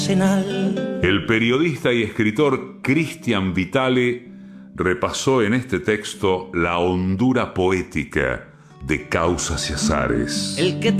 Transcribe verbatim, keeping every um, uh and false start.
El periodista y escritor Cristian Vitale repasó en este texto la hondura poética de Causas y Azares. El que